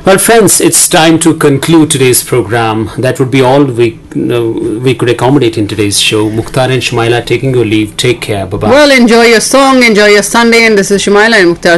Well, friends, it's time to conclude today's program. That would be all we could accommodate in today's show. Mukhtar and Shumaila taking your leave. Take care. Bye-bye. Well, enjoy your song, enjoy your Sunday, and this is Shumaila and Mukhtar